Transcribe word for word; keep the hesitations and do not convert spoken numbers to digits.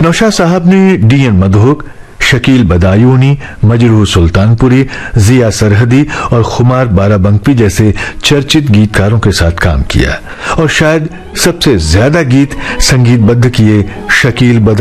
नौशाद साहब ने D N Madhok, Shakeel Badayuni, मजरूह सुल्तानपुरी, जिया सरहदी और खुमार बाराबंकी जैसे चर्चित गीतकारों के साथ काम किया और शायद सबसे ज्यादा गीत संगीतबद्ध किए शकील बदायूनी